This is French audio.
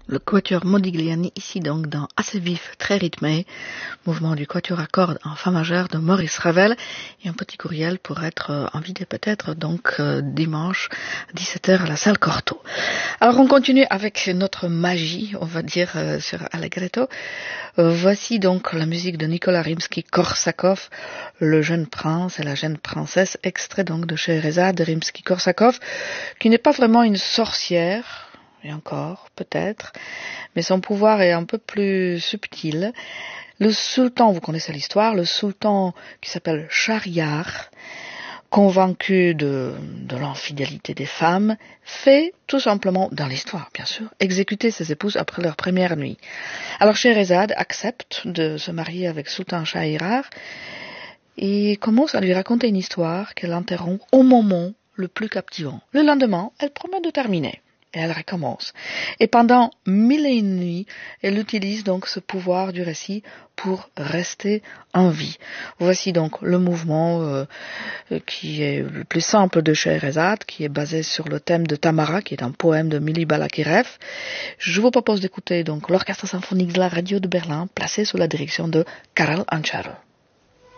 Le quatuor Modigliani, ici donc dans Assez vif, très rythmé, mouvement du quatuor à cordes en fa majeur de Maurice Ravel, et un petit courriel pour être invité peut-être donc dimanche 17h à la salle Cortot. Alors on continue avec notre magie, on va dire sur Allegretto. Voici donc la musique de Nicolas Rimsky-Korsakov, le jeune prince et la jeune princesse, extrait donc de Scheherazade de Rimsky-Korsakov, qui n'est pas vraiment une sorcière, et encore, peut-être, mais son pouvoir est un peu plus subtil. Le sultan, vous connaissez l'histoire, le sultan qui s'appelle Shahryar, convaincu de l'infidélité des femmes, fait tout simplement, dans l'histoire bien sûr, exécuter ses épouses après leur première nuit. Alors Scheherazade accepte de se marier avec sultan Shahryar et commence à lui raconter une histoire qu'elle interrompt au moment le plus captivant. Le lendemain, elle promet de terminer. Et elle recommence. Et pendant 1001 nuits, elle utilise donc ce pouvoir du récit pour rester en vie. Voici donc le mouvement qui est le plus simple de Scheherazade, qui est basé sur le thème de Tamara, qui est un poème de Mili Balakirev. Je vous propose d'écouter donc l'orchestre symphonique de la radio de Berlin, placé sous la direction de Karel Anchar.